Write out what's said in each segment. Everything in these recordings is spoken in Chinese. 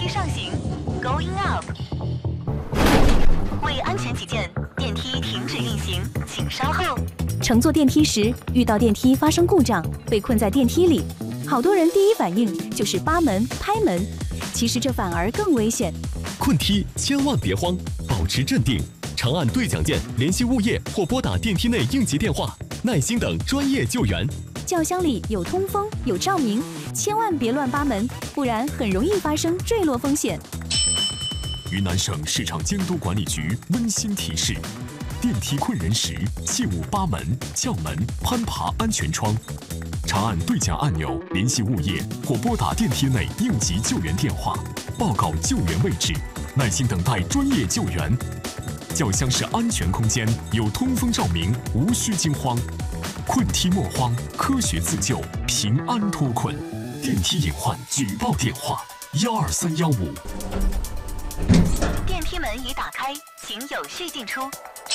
上行 ，Going up。为安全起见，电梯停止运行，请稍后。 乘坐电梯时遇到电梯发生故障，被困在电梯里，好多人第一反应就是扒门、拍门，其实这反而更危险。 困梯千万别慌，保持镇定，长按对讲键联系物业或拨打电梯内应急电话，耐心等专业救援。 轿厢里有通风有照明，千万别乱扒门，不然很容易发生坠落风险。 云南省市场监督管理局温馨提示：电梯困人时，切勿扒门、撬门、攀爬安全窗。长按对讲按钮联系物业或拨打电梯内应急救援电话，报告救援位置，耐心等待专业救援。轿厢是安全空间，有通风照明，无需惊慌。困梯莫慌，科学自救，平安脱困。电梯隐患举报电话：12315。 电梯门已打开，请有序进出。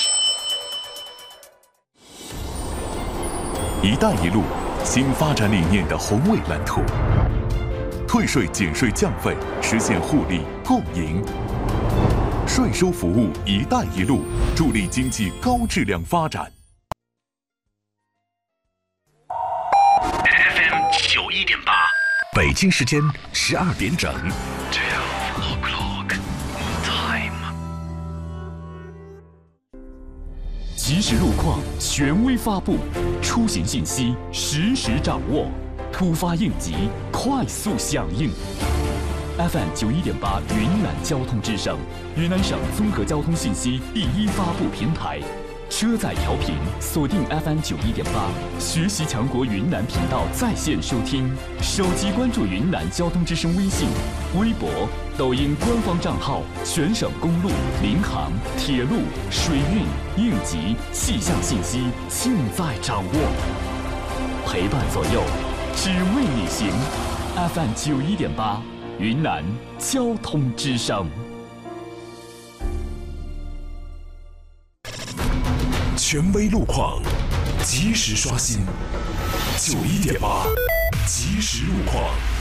一带一路新发展理念的宏伟蓝图，退税减税降费，实现互利共赢。税收服务“一带一路”，助力经济高质量发展。 FM 91.8， 北京时间12点整。 即时路况权威发布，出行信息实时掌握，突发应急快速响应。FM 91.8云南交通之声，云南省综合交通信息第一发布平台。车载调频锁定 FM 91.8，学习强国云南频道在线收听，手机关注云南交通之声微信、微博、抖音官方账号，全省公路、民航、铁路、水运、应急、气象信息尽在掌握，陪伴左右，只为你行。FM 91.8，云南交通之声。 权威路况，及时刷新。91.8，即时路况。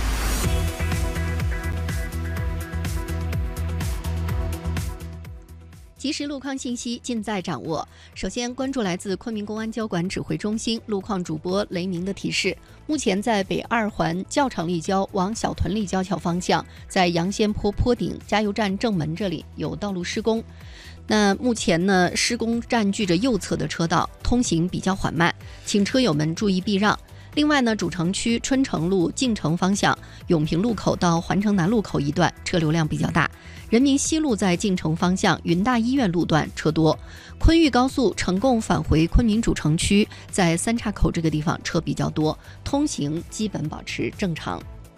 即时路况信息尽在掌握。首先关注来自昆明公安交管指挥中心路况主播雷鸣的提示：目前在北二环教场立交往小屯立交桥方向，在杨仙坡坡顶加油站正门这里有道路施工。那目前呢，施工占据着右侧的车道，通行比较缓慢，请车友们注意避让。另外呢，主城区春城路进城方向永平路口到环城南路口一段车流量比较大，人民西路在进城方向云大医院路段车多，昆豫高速成贡返回昆明主城区在三岔口这个地方车比较多，通行基本保持正常。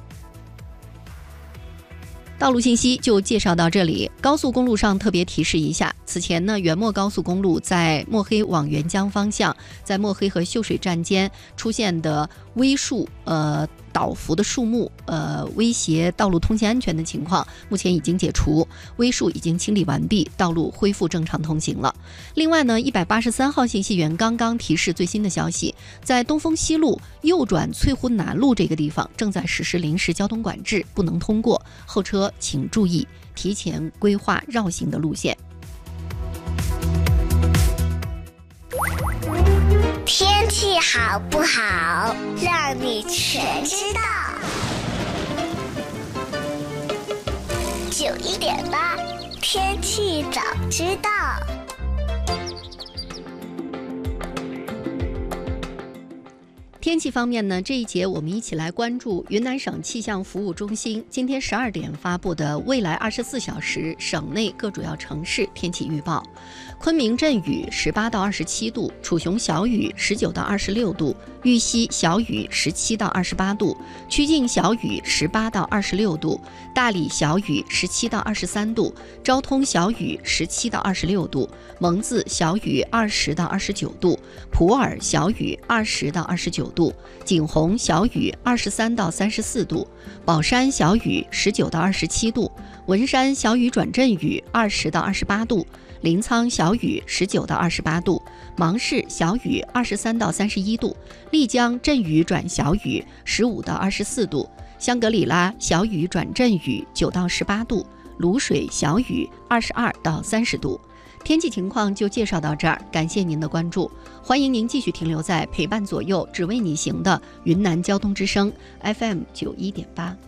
道路信息就介绍到这里。高速公路上特别提示一下，此前呢，元墨高速公路在墨黑往沅江方向，在墨黑和秀水站间出现的微树倒伏的树木威胁道路通行安全的情况，目前已经解除，微树已经清理完毕，道路恢复正常通行了。另外呢，183号信息源刚刚提示最新的消息，在东风西路右转翠湖南路这个地方正在实施临时交通管制，不能通过，后车请注意提前规划绕行的路线。 天气好不好，让你全知道。91.8，天气早知道。 天气方面呢，这一节我们一起来关注云南省气象服务中心今天12点发布的未来24小时省内各主要城市天气预报。昆明阵雨18到27度，楚雄小雨19到26度，玉溪小雨17到28度，曲靖小雨18到26度，大理小雨17到23度，昭通小雨17到26度，蒙自小雨20到29度，普洱小雨20到29度，景洪小雨23到34度，宝山小雨19到27度，文山小雨转阵雨20到28度，临沧小雨19到28度，芒市小雨23到31度，丽江阵雨转小雨15到24度， 香格里拉小雨转阵雨9到18度，卤水小雨22到30度。天气情况就介绍到这儿，感谢您的关注，欢迎您继续停留在陪伴左右，只为你行的云南交通之声 FM 91.8。